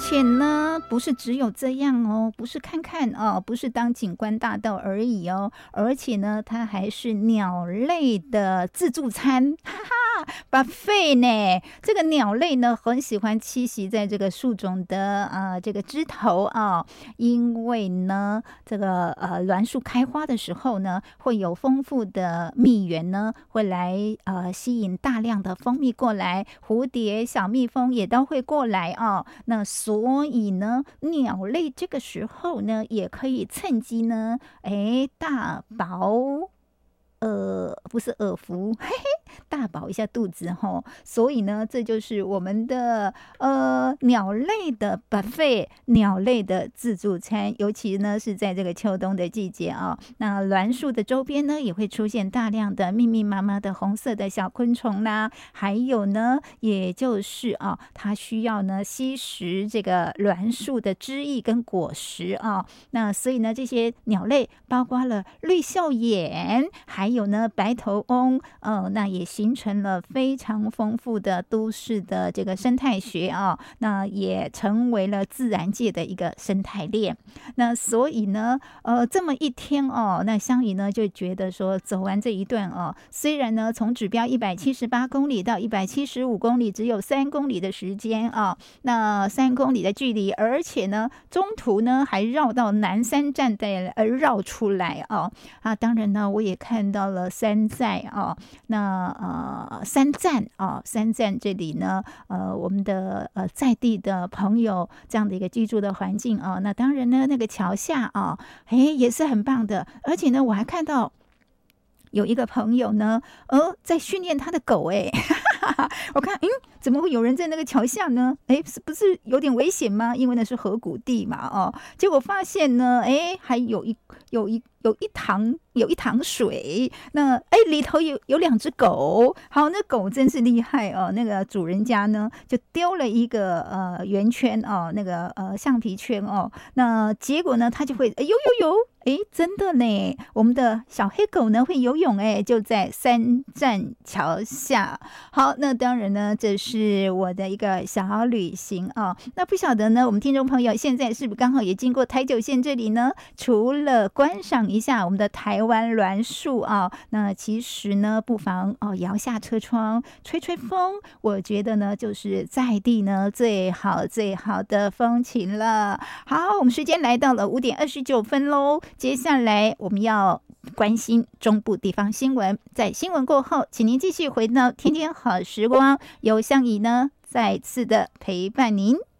且呢，不是只有这样哦，不是看看哦，不是当景观大道而已哦，而且呢，它还是鸟类的自助餐，哈哈，buffet 呢。这个鸟类呢，很喜欢栖息在这个树种的这个枝头啊，因为呢，这个栾树开花的时候呢，会有丰富的蜜源呢，会来吸引大量的蜂蜜过来，蝴蝶、小蜜蜂也都会过来哦。那所以呢，鸟类这个时候呢，也可以趁机呢，大饱。不是耳福，嘿嘿，大饱一下肚子哈。所以呢，这就是我们的鸟类的 buffet， 鸟类的自助餐，尤其呢是在这个秋冬的季节啊。那栾树的周边呢，也会出现大量的密密麻麻的红色的小昆虫啦，还有呢，也就是它需要呢吸食这个栾树的汁液跟果实啊。那所以呢，这些鸟类包括了绿袖眼，还有呢白头翁，那也形成了非常丰富的都市的这个生态学啊，那也成为了自然界的一个生态链。那所以呢，这么一天哦，那香怡呢就觉得说，走完这一段哦，虽然呢从指标178公里到175公里只有3公里的时间啊，那3公里的距离，而且呢中途呢还绕到南山站带绕出来当然呢我也看到了山寨那山站这里呢我们的在地的朋友这样的一个居住的环境那当然呢那个桥下也是很棒的，而且呢我还看到有一个朋友呢在训练他的狗我看怎么会有人在那个桥下呢？是不是有点危险吗？因为那是河谷地嘛结果发现呢还有一塘水，那里头有2只狗。好，那狗真是厉害那个主人家呢就丢了一个圆圈那个橡皮圈那结果呢它就会游，真的呢，我们的小黑狗呢会游泳就在三站桥下。好，那当然呢这是我的一个小旅行那不晓得呢我们听众朋友现在是不是刚好也经过台九线这里呢？除了观赏一下我们的台湾栾树那其实呢不妨摇下车窗吹吹风，我觉得呢就是在地呢最好的风情了。好，我们时间来到了5点29分喽，接下来我们要关心中部地方新闻，在新闻过后请您继续回到天天好时光，由香怡呢再次的陪伴您。